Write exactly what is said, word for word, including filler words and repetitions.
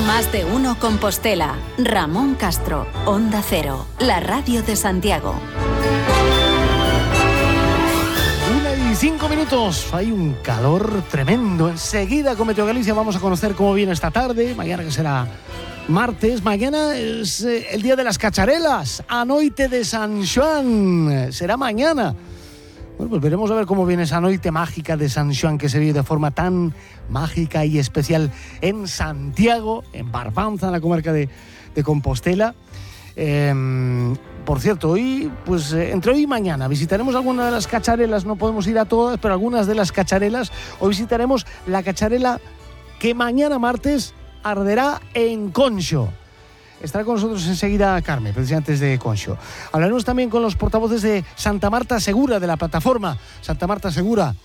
Más de uno Compostela. Ramón Castro, Onda Cero, la radio de Santiago. Una y cinco minutos. Hay un calor tremendo. Enseguida con Meteo Galicia vamos a conocer cómo viene esta tarde. Mañana que será martes. Mañana es eh, el día de las cacharelas. A noite de San Xoán. Será mañana. Bueno, pues veremos a ver cómo viene esa noite mágica de San Xoán que se vive de forma tan mágica y especial en Santiago, en Barbanza, en la comarca de, de Compostela. Eh, por cierto, hoy, pues eh, entre hoy y mañana visitaremos algunas de las cacharelas, no podemos ir a todas, pero algunas de las cacharelas. Hoy visitaremos la cacharela que mañana martes arderá en Conxo. Estará con nosotros enseguida Carmen, precisamente desde Conxo. Hablaremos también con los portavoces de Santa Marta Segura, de la plataforma Santa Marta Segura.